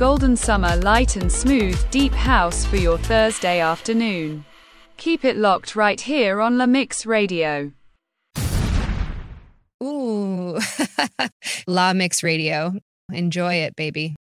golden summer light and smooth deep house for your Thursday afternoon. Keep it locked right here on La Mix Radio. Ooh, La Mix Radio. Enjoy it, baby.